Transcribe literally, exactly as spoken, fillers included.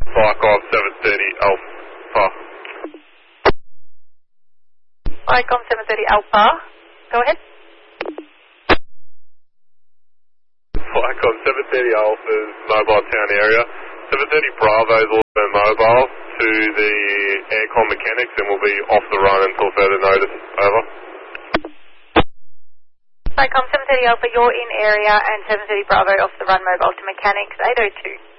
Flycom seven thirty Alpha. Flycom seven thirty Alpha. Go ahead. Flycom seven thirty Alpha's mobile town area. seven thirty Bravo's also mobile to the aircon mechanics and will be off the run until further notice. Over. Flycom seven thirty Alpha, you're in area, and seven thirty Bravo off the run mobile to mechanics eight oh two.